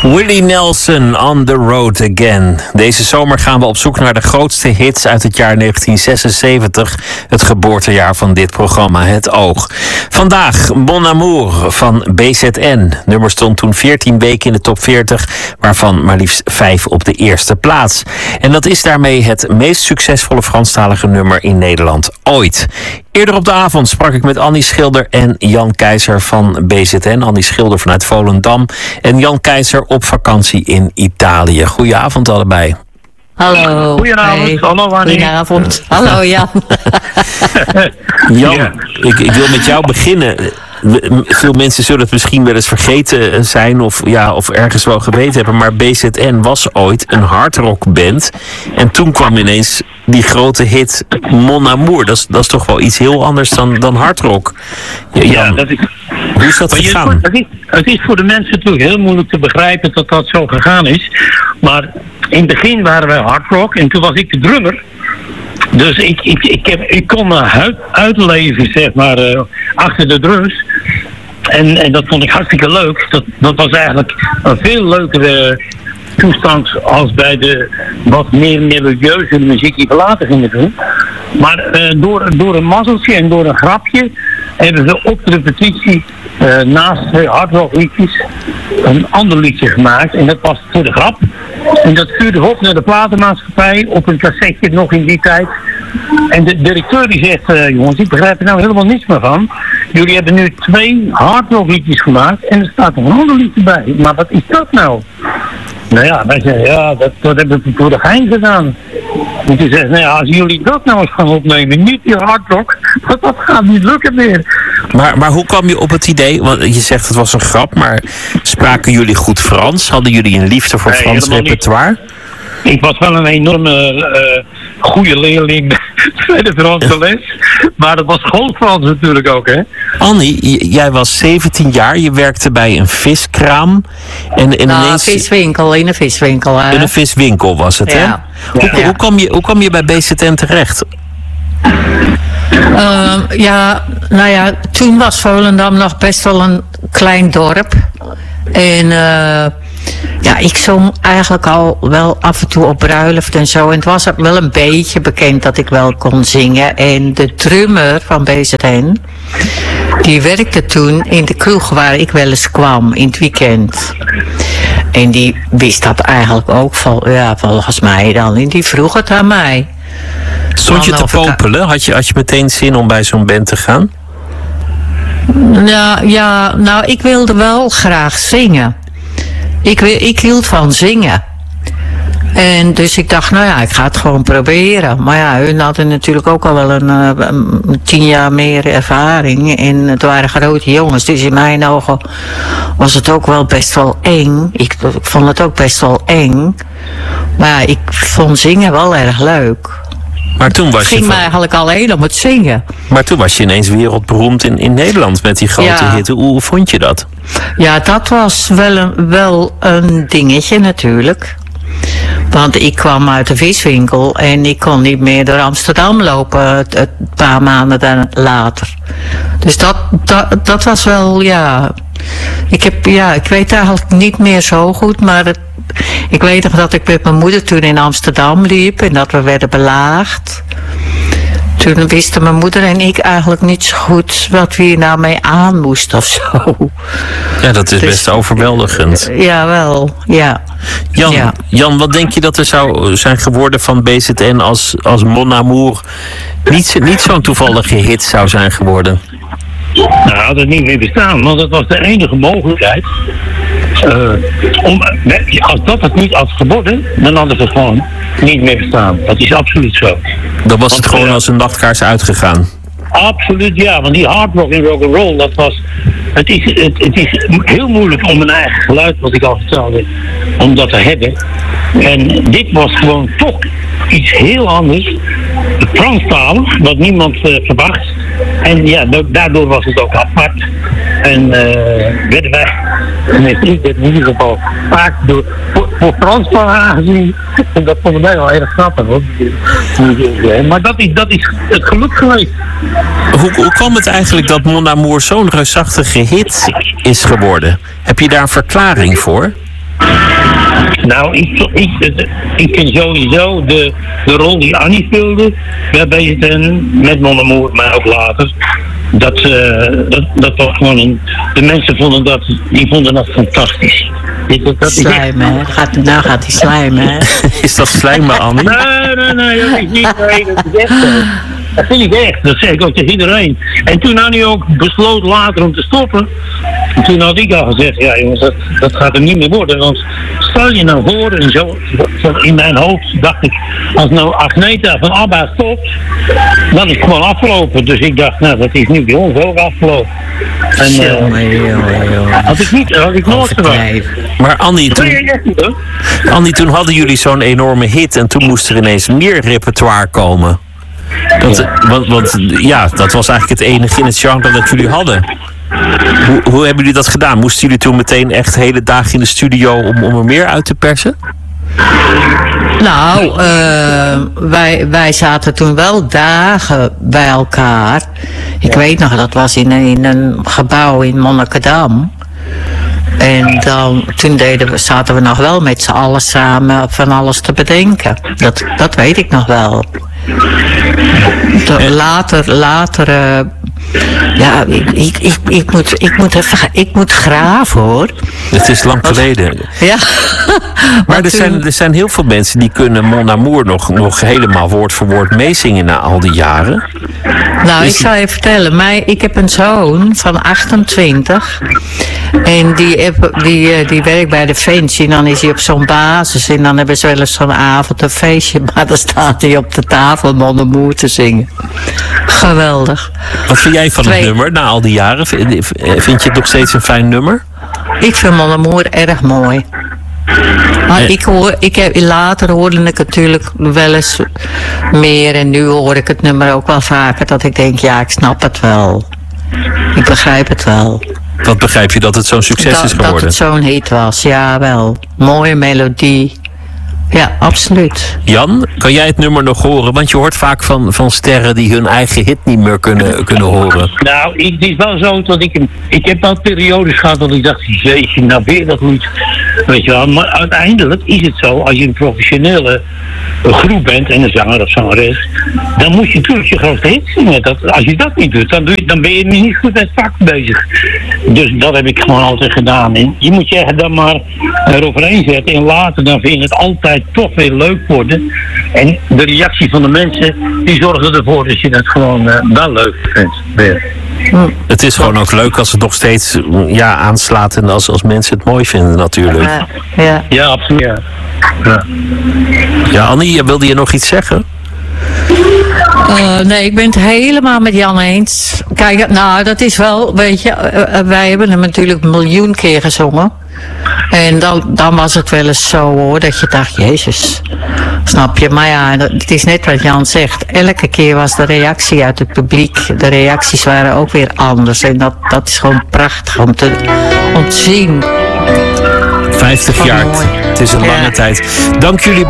Willie Nelson, On the Road Again. Deze zomer gaan we op zoek naar de grootste hits uit het jaar 1976. Het geboortejaar van dit programma, Het Oog. Vandaag Mon Amour van BZN. Nummer stond toen 14 weken in de top 40, waarvan maar liefst 5 op de eerste plaats. En dat is daarmee het meest succesvolle Franstalige nummer in Nederland ooit. Eerder op de avond sprak ik met Annie Schilder en Jan Keizer van BZN. Annie Schilder vanuit Volendam en Jan Keizer op vakantie in Italië. Goedenavond allebei. Hallo. Goedenavond. Hey. Hallo Annie. Goedenavond. Hallo Jan. Jan, Ja. ik wil met jou beginnen. Veel mensen zullen het misschien wel eens vergeten zijn of ergens wel geweten hebben. Maar BZN was ooit een hardrockband. En toen kwam ineens die grote hit Mon Amour. Dat is toch wel iets heel anders dan hardrock. Jan, dat is... hoe is dat gegaan? Het is voor de mensen natuurlijk heel moeilijk te begrijpen dat dat zo gegaan is. Maar in het begin waren wij hardrock en toen was ik de drummer. Dus ik kon uitleven, zeg maar, achter de drums. En dat vond ik hartstikke leuk. Dat was eigenlijk een veel leukere toestand als bij de wat meer melodieuze muziek die we later gingen doen. Maar door een mazzeltje en door een grapje hebben we op de repetitie naast twee hardrockliedjes een ander liedje gemaakt. En dat was voor de grap. En dat stuurde op naar de platenmaatschappij op een cassetje nog in die tijd. En de directeur die zegt, jongens, ik begrijp er nou helemaal niets meer van. Jullie hebben nu 2 hardrockliedjes gemaakt en er staat nog een ander liedje bij. Maar wat is dat nou? Nou ja, wij zeggen, ja, dat hebben we voor de gein gedaan. En toen zegt, nou ja, als jullie dat nou eens gaan opnemen, niet die hardrock, dat gaat niet lukken meer. Maar hoe kwam je op het idee? Want je zegt het was een grap, maar spraken jullie goed Frans? Hadden jullie een liefde voor Frans repertoire? Ik was wel een enorme goede leerling bij de Franse les. Maar dat was schoolfrans natuurlijk ook, hè? Annie, jij was 17 jaar. Je werkte bij een viskraam. En ineens... Viswinkel, in een viswinkel. In een viswinkel was het, Ja. hè? Hoe kwam je bij BZN terecht? Toen was Volendam nog best wel een klein dorp. En ik zong eigenlijk al wel af en toe op bruiloft en zo. En het was wel een beetje bekend dat ik wel kon zingen. En de drummer van BZN, die werkte toen in de kroeg waar ik wel eens kwam in het weekend. En die wist dat eigenlijk ook volgens mij dan. En die vroeg het aan mij. Stond je te popelen? Had je meteen zin om bij zo'n band te gaan? Nou, ik wilde wel graag zingen. Ik hield van zingen. En dus ik dacht, ik ga het gewoon proberen. Maar ja, hun hadden natuurlijk ook al wel een 10 jaar meer ervaring. En het waren grote jongens. Dus in mijn ogen was het ook wel best wel eng. Ik vond het ook best wel eng. Maar ja, ik vond zingen wel erg leuk. Maar toen was het ging me eigenlijk alleen om het zingen. Maar toen was je ineens wereldberoemd in Nederland met die grote hit. Hoe vond je dat? Ja, dat was wel een dingetje natuurlijk. Want ik kwam uit de viswinkel en ik kon niet meer door Amsterdam lopen een paar maanden later. Dus dat was wel, Ik weet eigenlijk niet meer zo goed, maar ik weet nog dat ik met mijn moeder toen in Amsterdam liep en dat we werden belaagd. Toen wisten mijn moeder en ik eigenlijk niet zo goed wat we hier nou mee aan moesten of zo. Ja, dat is best overweldigend. Ja, wel, ja. Jan, wat denk je dat er zou zijn geworden van BZN als Mon Amour niet zo'n toevallige hit zou zijn geworden? Nou, had het niet meer bestaan, want dat was de enige mogelijkheid. Als dat het niet had geworden, dan had het gewoon niet meer bestaan. Dat is absoluut zo. Dan was het gewoon als een nachtkaars uitgegaan. Absoluut, ja. Want die hardrock en rock'n'roll, dat was... Het is heel moeilijk om een eigen geluid, wat ik al vertelde, om dat te hebben. En dit was gewoon toch iets heel anders. Franstalig, wat niemand verwacht. En ja, daardoor was het ook apart. En werden wij, ik werd in ieder geval vaak voor Franstalig aangezien. En dat vond ik wel erg grappig, hoor. Maar dat is het geluk geweest. Hoe kwam het eigenlijk dat Mon Amour zo'n reusachtige hit is geworden? Heb je daar een verklaring voor? Nou, ik vind sowieso de rol die Annie speelde, waarbij het met Mon Amour, maar ook later, dat was gewoon de mensen vonden dat fantastisch. Slijmen, hè? Nou gaat hij slijmen, hè? Is dat slijmen, Annie? Nee, dat is niet. Nee, dat is echt zo. Dat vind ik echt. Dat zeg ik ook tegen iedereen. En toen Annie ook besloot later om te stoppen. En toen had ik al gezegd, ja jongens, dat gaat er niet meer worden. Want stel je nou voor, en zo in mijn hoofd dacht ik, als nou Agneta van ABBA stopt, dan is het gewoon afgelopen. Dus ik dacht, nou dat is nu bij ons ook afgelopen. En had ik nooit verwacht. Maar Annie, toen hadden jullie zo'n enorme hit en toen moest er ineens meer repertoire komen. Want dat was eigenlijk het enige in het genre dat jullie hadden. Hoe hebben jullie dat gedaan? Moesten jullie toen meteen echt hele dagen in de studio om er meer uit te persen? Nou, wij zaten toen wel dagen bij elkaar. Ik weet nog, dat was in een gebouw in Monnikendam. En toen zaten we nog wel met z'n allen samen van alles te bedenken. Dat weet ik nog wel. Later ja, ik moet graven, hoor. Het is lang geleden. Ja. Maar er zijn heel veel mensen die kunnen Mon Amour nog helemaal woord voor woord meezingen na al die jaren. Nou, ik zal je vertellen. Ik heb een zoon van 28. En die werkt bij Defensie. En dan is hij op zo'n basis. En dan hebben ze wel eens zo'n avond een feestje. Maar dan staat hij op de tafel Mon Amour te zingen. Geweldig. Wat vind jij van het nummer na al die jaren? Vind je het nog steeds een fijn nummer? Ik vind Mon Amour erg mooi. Maar later hoorde ik het natuurlijk wel eens meer. En nu hoor ik het nummer ook wel vaker. Dat ik denk, ja, ik snap het wel. Ik begrijp het wel. Wat begrijp je, dat het zo'n succes is geworden? Dat het zo'n hit was, ja wel. Mooie melodie. Ja, absoluut. Jan, kan jij het nummer nog horen? Want je hoort vaak van sterren die hun eigen hit niet meer kunnen horen. Nou, het is wel zo dat ik heb wel periodes gehad dat ik dacht, jeetje, nou weer dat lied. Weet je wel, maar uiteindelijk is het zo, als je een professionele groep bent en een zanger of zangeres, dan moet je natuurlijk je grootste hit zingen. Als je dat niet doet, dan ben je niet goed met het vak bezig. Dus dat heb ik gewoon altijd gedaan. En je moet je echt dan maar eroverheen zetten en later dan vind je het altijd toch weer leuk worden. En de reactie van de mensen, die zorgen ervoor dat je het gewoon wel leuk vindt. Weer. Het is gewoon ook leuk als het nog steeds aanslaat en als mensen het mooi vinden natuurlijk. Ja, absoluut. Ja, Annie, wilde je nog iets zeggen? Nee, ik ben het helemaal met Jan eens. Kijk, nou, dat is wel, weet je, wij hebben hem natuurlijk 1 miljoen keer gezongen. En dan was het wel eens zo, hoor, dat je dacht, jezus, snap je? Maar ja, het is net wat Jan zegt. Elke keer was de reactie uit het publiek, de reacties waren ook weer anders. En dat is gewoon prachtig om te zien. 50 jaar, het is een lange tijd. Dank jullie